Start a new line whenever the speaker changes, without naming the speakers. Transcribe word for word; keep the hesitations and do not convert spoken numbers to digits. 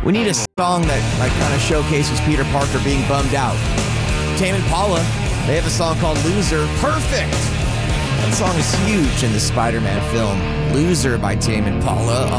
We need a song that like kind of showcases Peter Parker being bummed out. Tame Impala, they have a song called Loser. Perfect! That song is huge in the Spider-Man film. Loser by Tame Impala